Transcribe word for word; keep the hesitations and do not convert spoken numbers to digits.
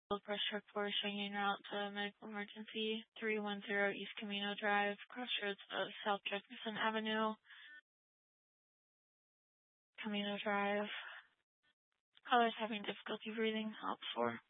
Blood pressure report showing en route to medical emergency, three one zero East Camino Drive, crossroads of South Jefferson Avenue, Camino Drive. Caller's having difficulty breathing. Help for.